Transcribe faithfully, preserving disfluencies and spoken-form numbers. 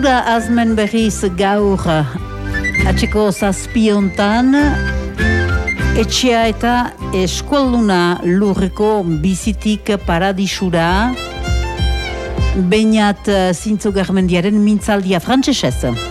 Kultura azmen berriz gaur atxeko zazpiontan etxea eta eskualduna lurreko bizitik paradisura Beñat Zintzo Garmendiaren mintzaldia frantsesez.